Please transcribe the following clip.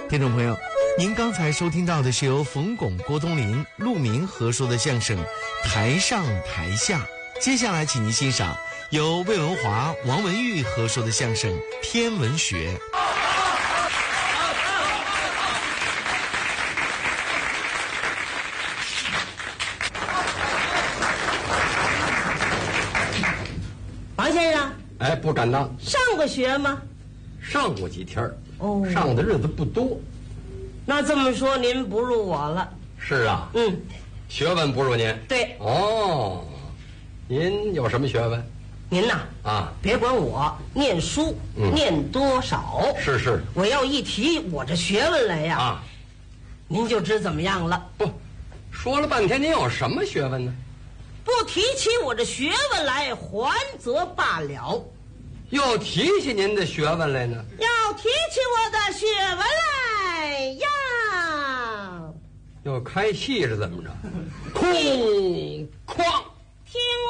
听众朋友，您刚才收听到的是由冯巩、郭冬临、陆明合说的相声《台上台下》。接下来请您欣赏由魏文华、王文玉合说的相声《天文学》。 王先生， 哎，不敢当。 上过学吗？ 上过几天哦， 上的日子不多。 那这么说您不如我了。 是啊，学问不如您。 对。 哦，您有什么学问？ 您呐，别管我念书，念多少。 是， 我要一提我这学问来呀，您就知怎么样了。 不，说了半天您有什么学问呢？ 不提起我这学问来，还则罢了。 又提起您的学问来呢？ 要提起我的学问来呀， 又开气是怎么着？空